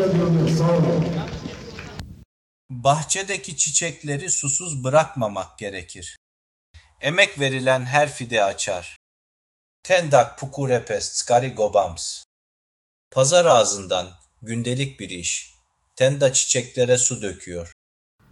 ediyorum. Sağ olun. Bahçedeki çiçekleri susuz bırakmamak gerekir. Emek verilen her fide açar. Tendak pukurepes skari gobams. Pazar ağzından gündelik bir iş. Tenda çiçeklere su döküyor.